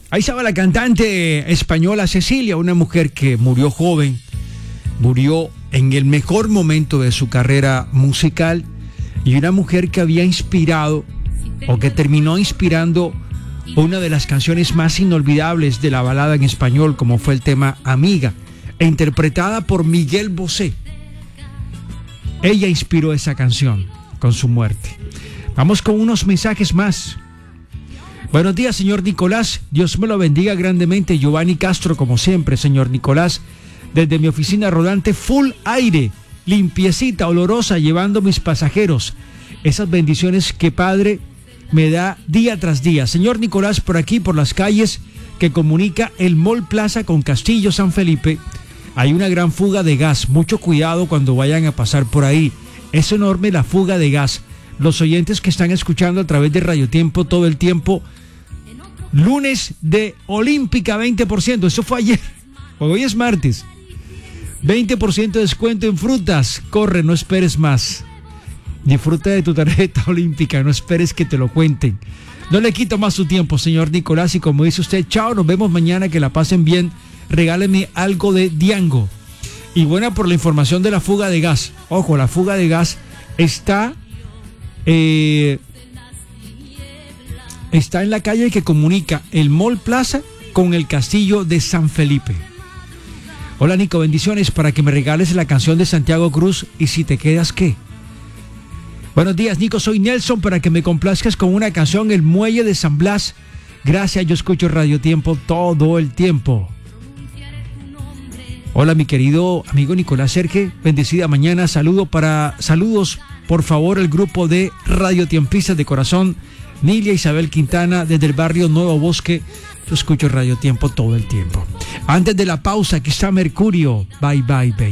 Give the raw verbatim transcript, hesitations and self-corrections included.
Ahí estaba la cantante española Cecilia, una mujer que murió joven, murió en el mejor momento de su carrera musical y una mujer que había inspirado o que terminó inspirando una de las canciones más inolvidables de la balada en español, como fue el tema Amiga, e interpretada por Miguel Bosé. Ella inspiró esa canción con su muerte. Vamos con unos mensajes más. Buenos días, señor Nicolás. Dios me lo bendiga grandemente. Giovanni Castro, como siempre, señor Nicolás. Desde mi oficina rodante, full aire, limpiecita, olorosa, llevando mis pasajeros. Esas bendiciones que Padre me da día tras día. Señor Nicolás, por aquí, por las calles que comunica el Mall Plaza con Castillo San Felipe, hay una gran fuga de gas. Mucho cuidado cuando vayan a pasar por ahí. Es enorme la fuga de gas. Los oyentes que están escuchando a través de Radio Tiempo todo el tiempo, lunes de Olímpica, veinte por ciento. Eso fue ayer. Hoy es martes. veinte por ciento de descuento en frutas. Corre, no esperes más. Disfruta de tu tarjeta olímpica, no esperes que te lo cuenten. No le quito más su tiempo, señor Nicolás, y como dice usted, chao, nos vemos mañana, que la pasen bien. Regáleme algo de Diango. Y buena por la información de la fuga de gas. Ojo, la fuga de gas está eh, está en la calle que comunica el Mall Plaza con el Castillo de San Felipe. Hola, Nico, bendiciones, para que me regales la canción de Santiago Cruz, Y si te quedas, ¿qué? Buenos días, Nico, soy Nelson, para que me complazcas con una canción, El Muelle de San Blas. Gracias, yo escucho Radio Tiempo todo el tiempo. Hola, mi querido amigo Nicolás Serge, bendecida mañana. Saludo para, saludos, por favor, el grupo de Radio Tiempistas de corazón, Nilia Isabel Quintana, desde el barrio Nuevo Bosque. Yo escucho Radio Tiempo todo el tiempo. Antes de la pausa, aquí está Mercurio. Bye, bye, baby.